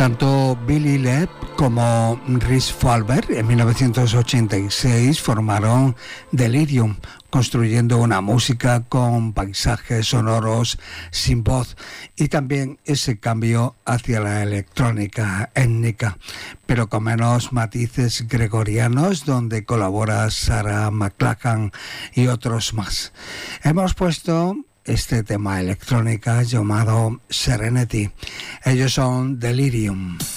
Tanto Billy Lepp como Rhys Fulber en 1986 formaron Delirium, construyendo una música con paisajes sonoros sin voz y también ese cambio hacia la electrónica étnica, pero con menos matices gregorianos, donde colabora Sarah McLachlan y otros más. Hemos puesto este tema electrónica llamado Serenity. Ellos son Delirium.